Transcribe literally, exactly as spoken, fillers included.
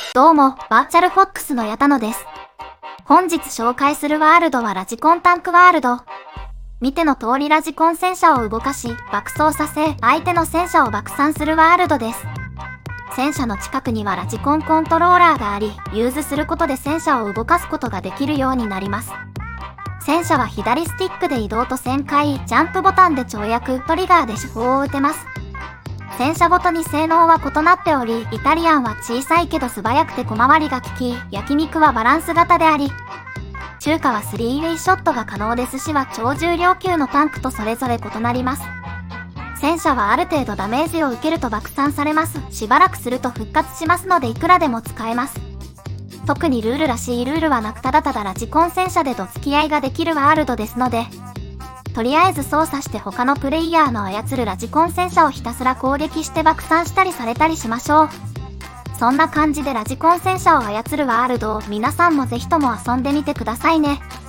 どうも、バーチャルフォックスの矢田野です。本日紹介するワールドはラジコンタンクワールド。見ての通りラジコン戦車を動かし、爆走させ、相手の戦車を爆散するワールドです。戦車の近くにはラジコンコントローラーがあり、ユーズすることで戦車を動かすことができるようになります。戦車は左スティックで移動と旋回、ジャンプボタンで跳躍、トリガーで手法を打てます。戦車ごとに性能は異なっており、イタリアンは小さいけど素早くて小回りが利き、焼肉はバランス型であり、中華はスリーウェイショットが可能ですしは超重量級のタンクとそれぞれ異なります。戦車はある程度ダメージを受けると爆散されます。しばらくすると復活しますのでいくらでも使えます。特にルールらしいルールはなく、ただただラジコン戦車でどつき合いができるワールドですので、とりあえず操作して他のプレイヤーの操るラジコン戦車をひたすら攻撃して爆散したりされたりしましょう。そんな感じでラジコン戦車を操るワールドを皆さんもぜひとも遊んでみてくださいね。